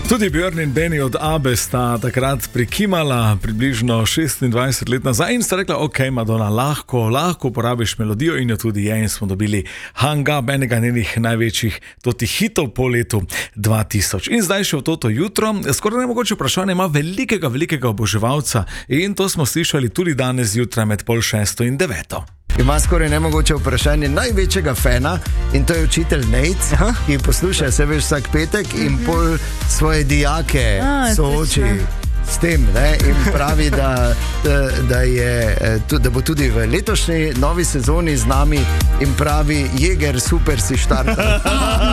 Tudi Björn in Benny od Abbe sta takrat prikimala približno 26 let nazaj in sta rekla, ok, Madonna, lahko uporabiš melodijo in jo tudi je in smo dobili Hang Up, enega njenih največjih totih hitov po letu 2000. In zdaj še v toto jutro, skoraj nemogoče vprašanje ima velikega oboževalca in to smo slišali tudi danes zjutraj med 5:30 in 9. Ima skoraj nemogoče vprašanje največjega fana in to je učitelj Nate, ki posluša se veš vsak petek in pol svoje dijake sooči s tem, ne? In pravi, da bo tudi v letošnji novi sezoni z nami in pravi, Jeger, super si štartal.